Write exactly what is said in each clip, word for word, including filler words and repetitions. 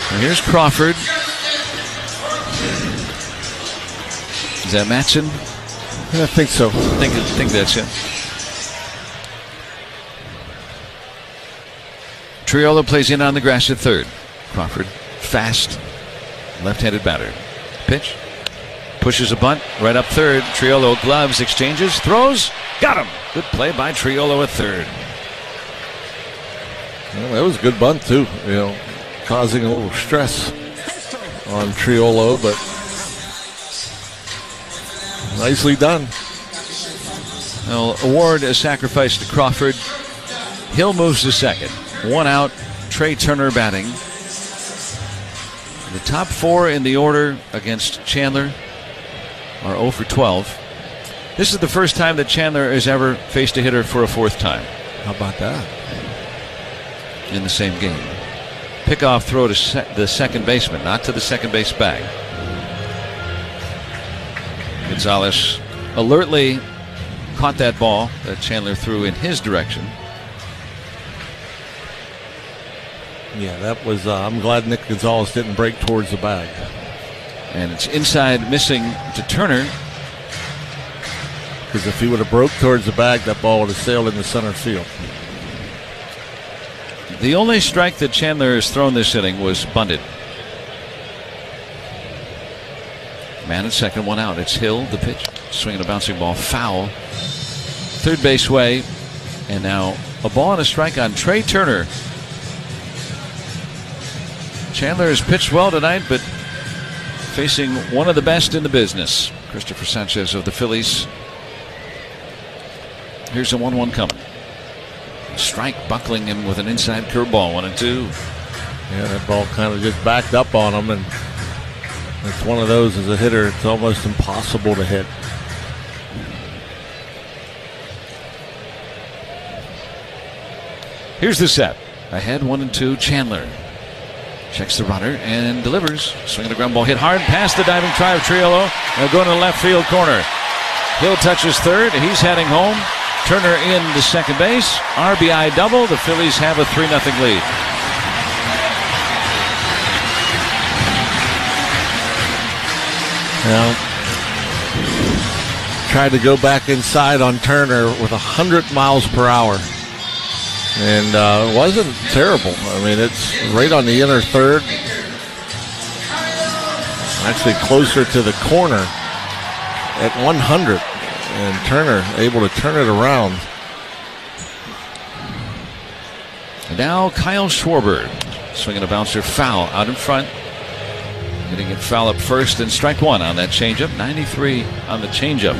And here's Crawford. Is that Matson? I think so. I think, I think that's it. Triolo plays in on the grass at third. Crawford, fast, left-handed batter. Pitch. Pushes a bunt right up third. Triolo gloves, exchanges, throws. Got him. Good play by Triolo at third. Well, that was a good bunt, too. You know, causing a little stress on Triolo, but nicely done. Well, award a sacrifice to Crawford. Hill moves to second. One out. Trey Turner batting. The top four in the order against Chandler are oh for twelve. This is the first time that Chandler has ever faced a hitter for a fourth time. How about that? In the same game. Pickoff throw to se- the second baseman, not to the second base bag. Gonzalez alertly caught that ball that Chandler threw in his direction. Yeah, that was, uh, I'm glad Nick Gonzalez didn't break towards the bag. And it's inside, missing to Turner. Because if he would have broke towards the bag, that ball would have sailed into center field. The only strike that Chandler has thrown this inning was bunted. Man at second, one out. It's Hill, the pitch. Swinging a bouncing ball, foul. Third base way. And now a ball and a strike on Trey Turner. Chandler has pitched well tonight, but facing one of the best in the business. Christopher Sanchez of the Phillies. Here's a one one coming. Strike buckling him with an inside curveball, one and two. Yeah, that ball kind of just backed up on him, and it's one of those as a hitter, it's almost impossible to hit. Here's the set. Ahead, one and two, Chandler. Checks the runner and delivers. Swinging the ground ball, hit hard past the diving try of Triolo. Now going to the left field corner. Hill touches third. He's heading home. Turner in to second base. R B I double. The Phillies have a three nothing lead. Now, tried to go back inside on Turner with one hundred miles per hour. And uh, it wasn't terrible. I mean, it's right on the inner third. Actually closer to the corner at one hundred. And Turner able to turn it around. And now Kyle Schwarber swinging a bouncer foul out in front. Hitting it foul up first and strike one on that changeup. ninety-three on the changeup.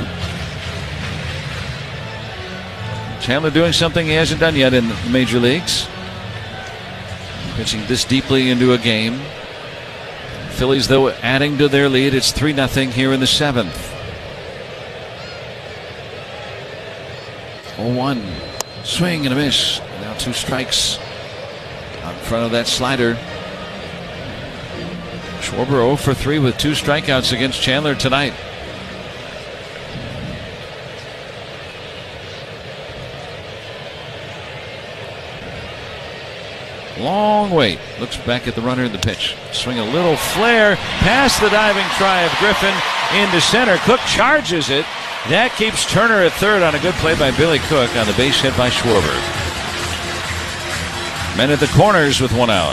Chandler doing something he hasn't done yet in the major leagues. Pitching this deeply into a game. Phillies, though, adding to their lead. It's three nothing here in the seventh. oh one. Swing and a miss. Now two strikes out in front of that slider. Schwarber oh for three with two strikeouts against Chandler tonight. Long wait. Looks back at the runner in the pitch. Swing a little flare past the diving try of Griffin into center. Cook charges it. That keeps Turner at third on a good play by Billy Cook on the base hit by Schwarber. Men at the corners with one out.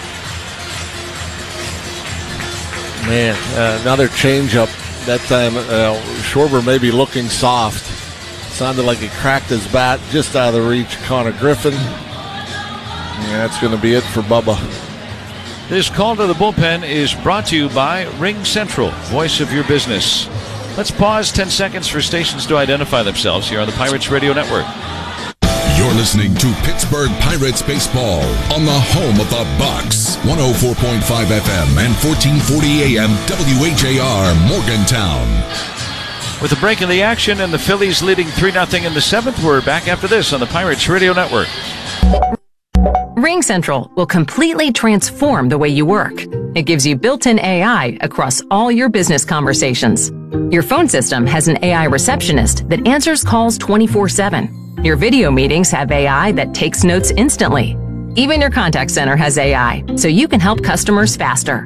Man, uh, another changeup. That time, uh, Schwarber may be looking soft. Sounded like he cracked his bat just out of the reach of Connor Griffin. Yeah, that's going to be it for Bubba. This call to the bullpen is brought to you by Ring Central, voice of your business. Let's pause ten seconds for stations to identify themselves here on the Pirates Radio Network. You're listening to Pittsburgh Pirates Baseball on the home of the Bucks. one oh four point five F M and fourteen forty A M W H A R Morgantown. With a break in the action and the Phillies leading three nothing in the seventh, we're back after this on the Pirates Radio Network. Ring Central will completely transform the way you work. It gives you built-in A I across all your business conversations. Your phone system has an A I receptionist that answers calls twenty-four seven. Your video meetings have A I that takes notes instantly. Even your contact center has A I, so you can help customers faster.